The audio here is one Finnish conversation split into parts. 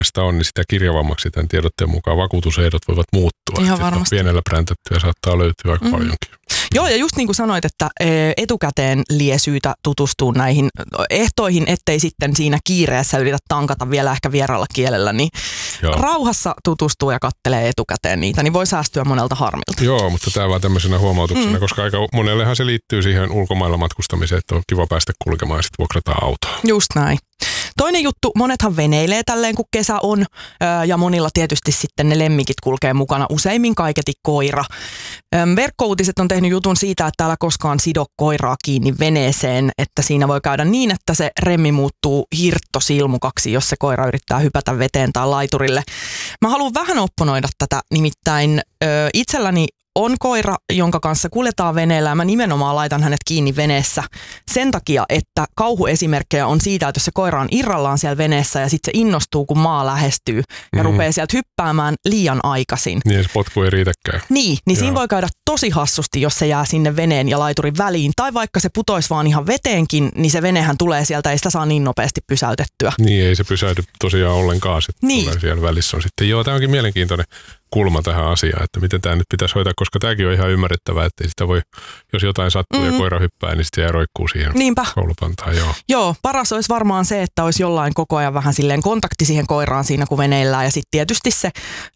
sitä on, niin sitä kirjavammaksi tämän tiedotteen mukaan vakuutusehdot voivat muuttua. Ihan varmasti. Pienellä präntättyä saattaa löytyä aika paljonkin. Joo, ja just niin kuin sanoit, että etukäteen lie syytä tutustua näihin ehtoihin, ettei sitten siinä kiireessä yritä tankata vielä ehkä vieraalla kielellä, niin rauhassa tutustuu ja kattelee etukäteen niitä, niin voi säästyä monelta harmilta. Joo, mutta tämä vaan tämmöisenä huomautuksena, koska aika monellehan se liittyy siihen ulkomailla matkustamiseen, että on kiva päästä kulkemaan ja sitten vuokrataan autoa. Just näin. Toinen juttu, monethan veneilee tälleen kun kesä on ja monilla tietysti sitten ne lemmikit kulkee mukana, useimmin kaiketi koira. Verkkouutiset on tehnyt jutun siitä, että älä koskaan sido koiraa kiinni veneeseen, että siinä voi käydä niin, että se remmi muuttuu hirttosilmukaksi, jos se koira yrittää hypätä veteen tai laiturille. Mä haluan vähän opponoida tätä, nimittäin itselläni on koira, jonka kanssa kuljetaan veneellä ja mä nimenomaan laitan hänet kiinni veneessä sen takia, että kauhuesimerkkejä on siitä, että jos se koira on irrallaan siellä veneessä ja sitten se innostuu, kun maa lähestyy ja rupeaa sieltä hyppäämään liian aikaisin. Niin, se potku ei riitäkään. Niin siinä voi käydä tosi hassusti, jos se jää sinne veneen ja laiturin väliin. Tai vaikka se putoisi vaan ihan veteenkin, niin se venehän tulee sieltä, ei sitä saa niin nopeasti pysäytettyä. Niin, ei se pysäydy tosiaan ollenkaan. Niin. Tulee siellä välissä on sitten. Joo, tämä onkin mielenkiintoinen kulma tähän asiaan, että miten tämä nyt pitäisi hoitaa, koska tämäkin on ihan ymmärrettävää, että sitä voi, jos jotain sattuu ja koira hyppää, niin sitten se roikkuu siihen koulupantaan. Joo, paras olisi varmaan se, että olisi jollain koko ajan vähän silleen kontakti siihen koiraan siinä, kun veneillään, ja sitten tietysti se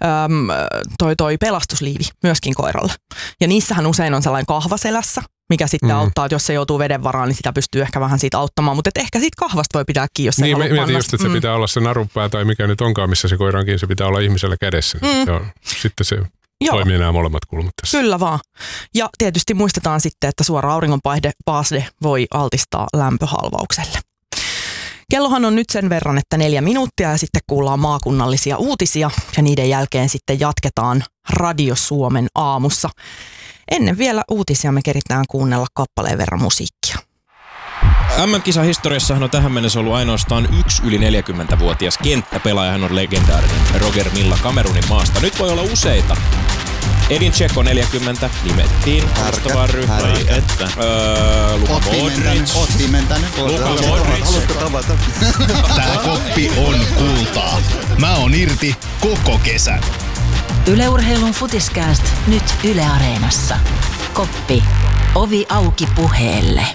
toi pelastusliivi myöskin koiralle. Ja niissähän usein on sellainen kahva selässä, mikä sitten auttaa, että jos se joutuu veden varaan, niin sitä pystyy ehkä vähän siitä auttamaan, mutta ehkä siitä kahvasta voi pitää kiinni, jos se haluaa panna. Mietin just, että se pitää olla se narunpää tai mikä nyt onkaan, missä se koira onkin, se pitää olla ihmisellä kädessä. Sitten se toimii nämä molemmat kulmat tässä. Kyllä vaan. Ja tietysti muistetaan sitten, että suora auringonpaiste voi altistaa lämpöhalvaukselle. Kellohan on nyt sen verran, että 4 minuuttia ja sitten kuullaan maakunnallisia uutisia ja niiden jälkeen sitten jatketaan Radio Suomen aamussa. Ennen vielä uutisia me keritään kuunnella kappaleen verran musiikkia. MM-kisahistoriassahan on tähän mennessä ollut ainoastaan yksi yli 40-vuotias kenttäpelaaja. Hän on legendaarinen Roger Milla Kamerunin maasta. Nyt voi olla useita. Edin Dzeko 40 nimettiin haastavaan ryhmään. Luka Modric. Oot pimentänyt. Luka Modric. Haluatko tavata? Tää koppi on kultaa. Mä oon irti koko kesän. Yle Urheilun Futiskääst nyt Yle Areenassa. Koppi. Ovi auki puheelle.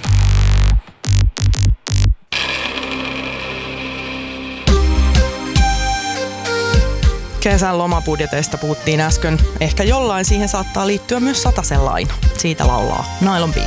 Kesän lomabudjeteista puhuttiin äsken. Ehkä jollain siihen saattaa liittyä myös satasella aina. Siitä laulaa Nylon Beat.